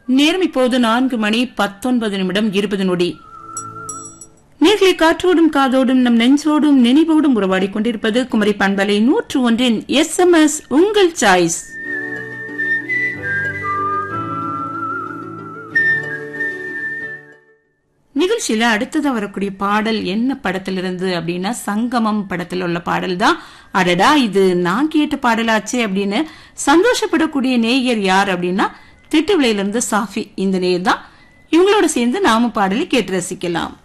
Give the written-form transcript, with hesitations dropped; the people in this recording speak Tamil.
நேரம் இப்போது 4:19:20. நேர்களை காற்றோடும் காதோடும் நம் நெஞ்சோடும் நினைவோடும் உறவாடிக் கொண்டிருப்பது குமரி பண்பலை 101 SMS உங்கள் சாய்ஸ். நிகழ்ச்சியில அடுத்ததா வரக்கூடிய பாடல் என்ன படத்திலிருந்து அப்படின்னா சங்கமம் படத்தில் உள்ள பாடல் தான். அடடா, இது நான் கேட்ட பாடலாச்சே அப்படின்னு சந்தோஷப்படக்கூடிய நேயர் யார் அப்படின்னா திட்டுவிளையிலிருந்து சாஃபி. இந்த நேயர் தான். இவங்களோட சேர்ந்து நாம பாடலை கேட்டு ரசிக்கலாம்.